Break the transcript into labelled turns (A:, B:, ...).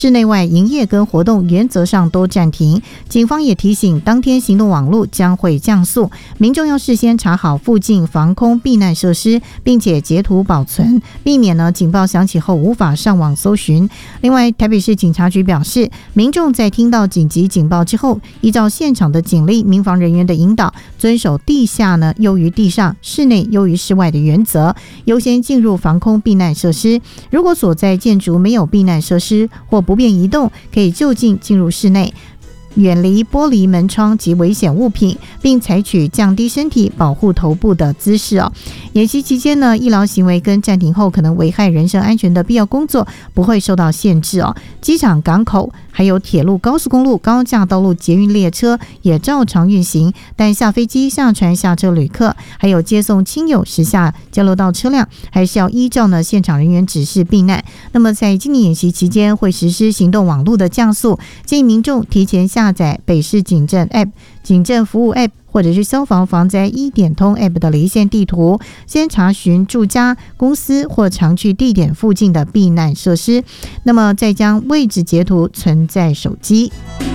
A: 室内外营业跟活动原则上都暂停。警方也提醒，当天行动网路将会降速，民众要事先查好附近防空避难设施，并且截图保存，避免呢警报响起后无法上网搜寻。另外，台北市警察局表示，民众在听到紧急警报之后，依照现场的警力、民防人员的引导，遵守地下呢优于地上、室内优于室外的原则，优先进入防空避难设施。如果所在建筑没有避难设施或不便移动，可以就近进入室内，远离玻璃门窗及危险物品，并采取降低身体、保护头部的姿势哦。演习期间呢，医疗行为跟暂停后可能危害人身安全的必要工作不会受到限制哦。机场、港口还有铁路、高速公路、高架道路、捷运列车也照常运行，但下飞机、下船、下车旅客，还有接送亲友时下交流道车辆，还是要依照呢现场人员指示避难。那么在今年演习期间会实施行动网路的降速，建议民众提前下载北市警政 App、警政服务 App 或者是消防防灾1点通 App 的离线地图，先查询住家、公司或常去地点附近的避难设施，那么再将位置截图存在手机。